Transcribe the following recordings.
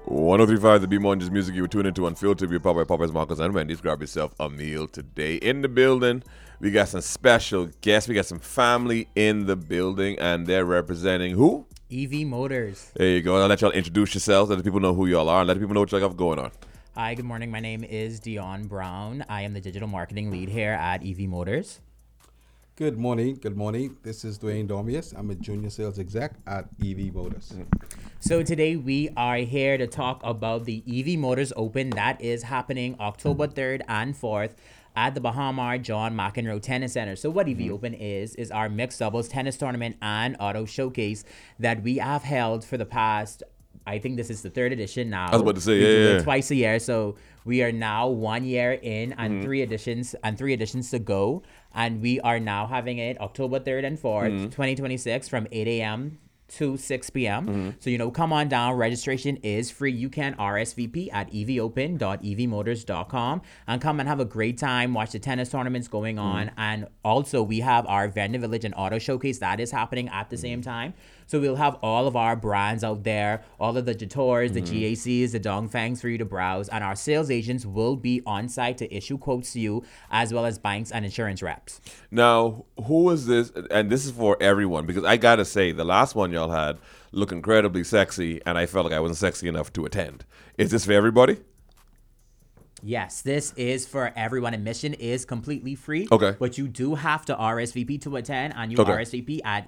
1035 The Beam on Just Music. You were tuning into Unfiltered. You're powered by Popeyes, Marcos, and Wendy's. Grab yourself a meal today. In the building, we got some special guests. We got some family in the building, and they're representing who? EV Motors. There you go. I'll let y'all introduce yourselves. Let the people know who y'all are, and let the people know what y'all got going on. Hi, good morning. My name is Dion Brown. I am the digital marketing lead here at EV Motors. Good morning. Good morning. This is Dwayne Dormius. I'm a junior sales exec at EV Motors. So today we are here to talk about the EV Motors Open that is happening October 3rd and 4th at the Baha Mar John McEnroe Tennis Center. So what EV Open is our mixed doubles tennis tournament and auto showcase that we have held for the past, I think this is the third edition now. I was about to say, we do yeah. it twice a year. So we are now 1 year in and three editions to go. And we are now having it October 3rd and 4th, 2026 from 8 a.m. to 6 p.m. So, come on down. Registration is free. You can RSVP at evopen.evmotors.com and come and have a great time. Watch the tennis tournaments going on. And also, we have our Vendor Village and Auto Showcase that is happening at the same time. So we'll have all of our brands out there, all of the Jators, the GACs, the Dongfangs for you to browse. And our sales agents will be on site to issue quotes to you, as well as banks and insurance reps. Now, who is this? And this is for everyone, because I got to say, the last one y'all had looked incredibly sexy, and I felt like I wasn't sexy enough to attend. Is this for everybody? Yes, this is for everyone. Admission is completely free. Okay. But you do have to RSVP to attend, and you Okay. RSVP at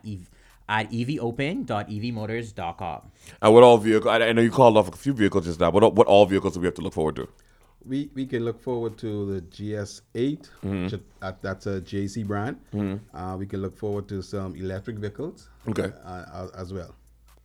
evopen.evmotors.com. And what all vehicles? I know you called off a few vehicles just now. What all vehicles do we have to look forward to? We can look forward to the GS8. That's a JC brand. We can look forward to some electric vehicles Okay. as well.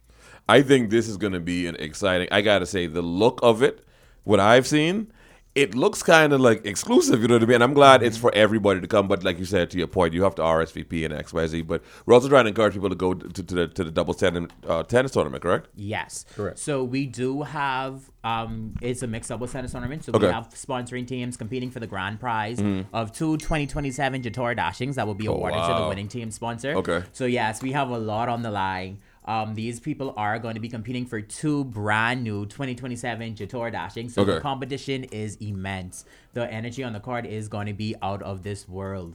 I think this is going to be an exciting. I got to say, the look of it, what I've seen, it looks kind of like exclusive, you know what I mean? And I'm glad it's for everybody to come, but like you said, to your point, you have to RSVP and XYZ. But we're also trying to encourage people to go to the doubles tennis tournament, correct? Yes. Correct. So we do have, it's a mixed doubles tennis tournament. So Okay. we have sponsoring teams competing for the grand prize of two 2027 Jator Dashings that will be awarded to the wow. winning team sponsor. Okay. So yes, we have a lot on the line. These people are going to be competing for two brand new 2027 Jator Dashings. So Okay. the competition is immense. The energy on the court is going to be out of this world.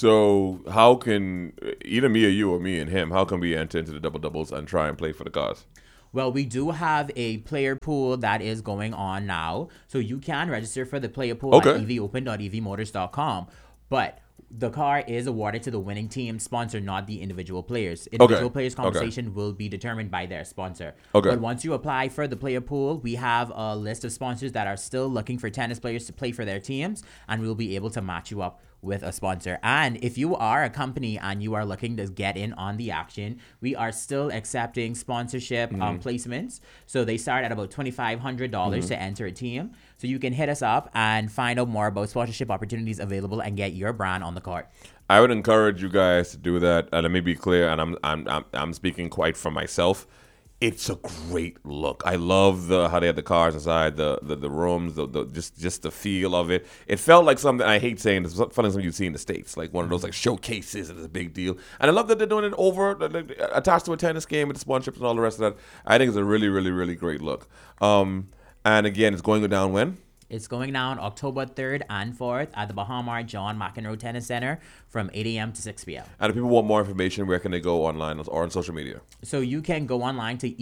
So how can, either me or you or me and him, how can we enter into the doubles and try and play for the cause? Well, we do have a player pool that is going on now. So you can register for the player pool Okay. at evopen.evmotors.com. But the car is awarded to the winning team sponsor, not the individual players. Individual players' compensation will be determined by their sponsor. Okay. But once you apply for the player pool, we have a list of sponsors that are still looking for tennis players to play for their teams, and we'll be able to match you up with a sponsor. And if you are a company and you are looking to get in on the action, we are still accepting sponsorship placements. So they start at about $2,500 to enter a team. So you can hit us up and find out more about sponsorship opportunities available and get your brand on the court. I would encourage you guys to do that. And let me be clear, and I'm speaking quite from myself. It's a great look. I love how they had the cars inside, the rooms, just the feel of it. It felt like something, I hate saying this, something you see in the States, like one of those like showcases, and it's a big deal. And I love that they're doing it attached to a tennis game with the sponsorships and all the rest of that. I think it's a really, really, really great look. And again, it's going down when? It's going down October 3rd and 4th at the Baha Mar John McEnroe Tennis Center from 8 a.m. to 6 p.m. And if people want more information, where can they go online or on social media? So you can go online to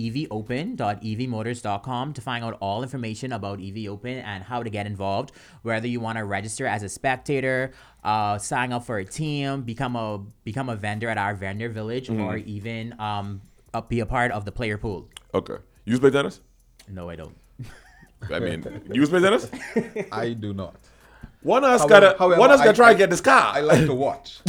evopen.evmotors.com to find out all information about EV Open and how to get involved, whether you want to register as a spectator, sign up for a team, become a vendor at our vendor village, or even be a part of the player pool. Okay. You play tennis? No, I don't. I mean, you play tennis? I do not. One of us However, gotta try to get this car. I like to watch.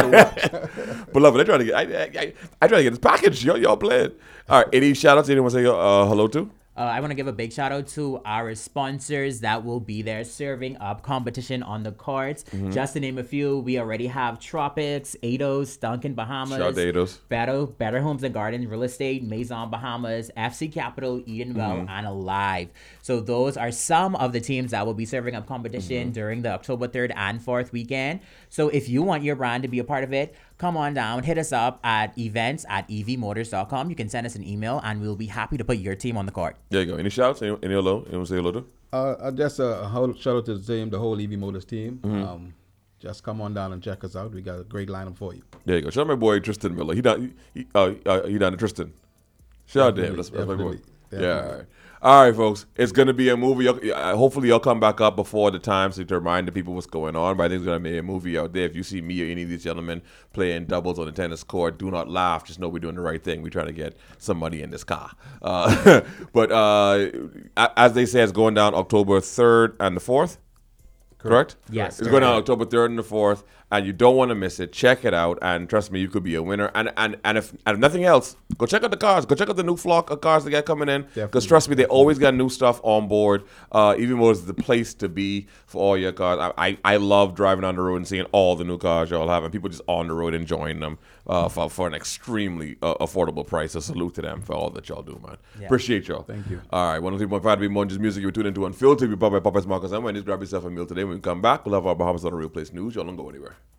Beloved, I try to get. I try to get this package. Y'all playing. All right. Any shout outs? Anyone say hello to? I want to give a big shout out to our sponsors that will be there serving up competition on the courts. Just to name a few, we already have Tropics, Ados, Duncan Bahamas, Shout out to Ados. Better Homes and Gardens Real Estate, Maison Bahamas, FC Capital, Edenwell, and Alive. So those are some of the teams that will be serving up competition during the October 3rd and 4th weekend. So if you want your brand to be a part of it, come on down, hit us up at events@evmotors.com. You can send us an email, and we'll be happy to put your team on the court. There you go. Any shouts? Any hello? Anyone say hello to? Just a whole shout out to the team, the whole EV Motors team. Just come on down and check us out. We got a great lineup for you. There you go. Shout out my boy Tristan Miller. He down to Tristan. Shout out to him. That's my boy. Definitely. Yeah. All right, folks. It's gonna be a movie. Hopefully, you'll come back up before the time to remind the people what's going on. But I think it's gonna be a movie out there. If you see me or any of these gentlemen playing doubles on the tennis court, do not laugh. Just know we're doing the right thing. We're trying to get some money in this car. But as they say, it's going down October 3rd and the 4th. Correct? Yes. It's going on October 3rd and the 4th, and you don't want to miss it. Check it out, and trust me, you could be a winner. And if nothing else, go check out the cars. Go check out the new flock of cars that got coming in. Because trust me, they always got new stuff on board. EV Motors is the place to be for all your cars. I love driving on the road and seeing all the new cars y'all have, and people just on the road enjoying them for an extremely affordable price. So salute to them for all that y'all do, man. Yeah. Appreciate y'all. Thank you. All right, 103.5 to be more just music. You're tuned into Unfiltered. We're powered by Popeyes Marcus. I'm When just grab yourself a meal today. When we come back, we'll have our Bahamas on the Real Place news. Y'all don't go anywhere.